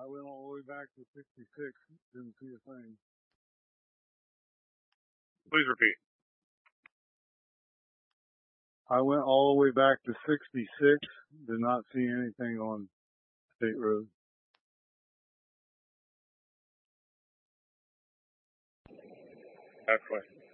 I went all the way back to 66, didn't see a thing. Please repeat. I went all the way back to 66, did not see anything on State Road. Halfway.